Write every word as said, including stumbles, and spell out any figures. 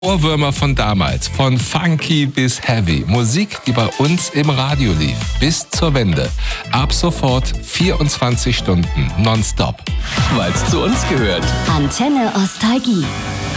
Ohrwürmer von damals, von funky bis heavy. Musik, die bei uns im Radio lief, bis zur Wende. Ab sofort vierundzwanzig Stunden nonstop. Weil's zu uns gehört. Antenne Ostalgie.